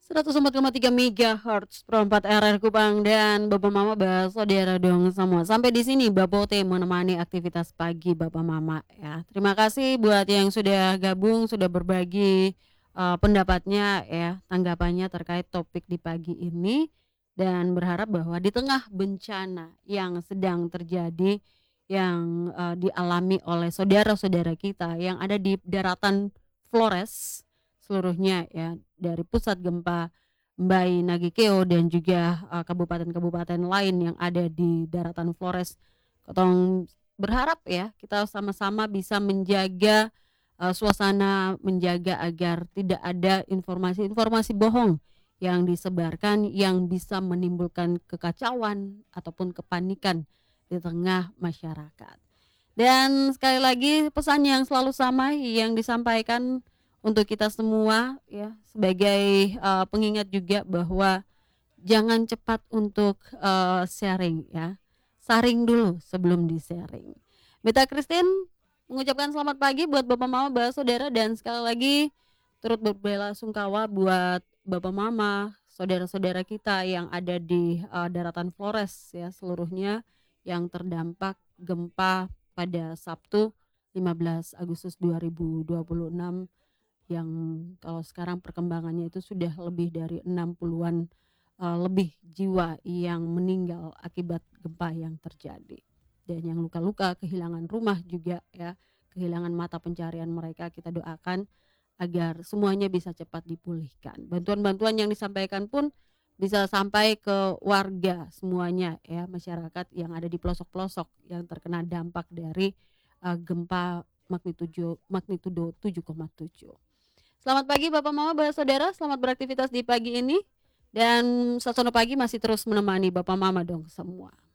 104,3 MHz perempat RR Kupang dan Bapak Mama saudara dong semua. Sampai di sini Bapak T menemani aktivitas pagi Bapak Mama ya. Terima kasih buat yang sudah gabung, sudah berbagi pendapatnya ya, tanggapannya terkait topik di pagi ini dan berharap bahwa di tengah bencana yang sedang terjadi yang dialami oleh saudara-saudara kita yang ada di daratan Flores seluruhnya ya, dari pusat gempa Mbai Nagikeo dan juga kabupaten-kabupaten lain yang ada di daratan Flores. Kotong berharap ya kita sama-sama bisa menjaga suasana, menjaga agar tidak ada informasi-informasi bohong yang disebarkan yang bisa menimbulkan kekacauan ataupun kepanikan di tengah masyarakat. Dan sekali lagi pesan yang selalu sama yang disampaikan untuk kita semua ya sebagai pengingat juga bahwa jangan cepat untuk sharing ya. Saring dulu sebelum di-sharing. Beta Christine mengucapkan selamat pagi buat Bapak Mama, saudara dan sekali lagi turut berbelasungkawa buat Bapak Mama, saudara-saudara kita yang ada di daratan Flores ya seluruhnya yang terdampak gempa pada Sabtu 15 Agustus 2026 yang kalau sekarang perkembangannya itu sudah lebih dari 60-an lebih jiwa yang meninggal akibat gempa yang terjadi. Dan yang luka-luka, kehilangan rumah juga ya, kehilangan mata pencarian mereka, kita doakan agar semuanya bisa cepat dipulihkan. Bantuan-bantuan yang disampaikan pun bisa sampai ke warga semuanya ya, masyarakat yang ada di pelosok-pelosok yang terkena dampak dari gempa magnitudo 7,7. Selamat pagi Bapak Mama, saudara, selamat beraktivitas di pagi ini dan Sasono Pagi masih terus menemani Bapak Mama dong semua.